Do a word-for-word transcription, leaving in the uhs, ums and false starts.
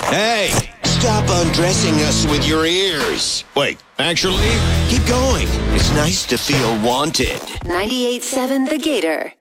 Hey, stop undressing us with your ears. Wait, actually, keep going. It's nice to feel wanted. ninety-eight point seven The Gator.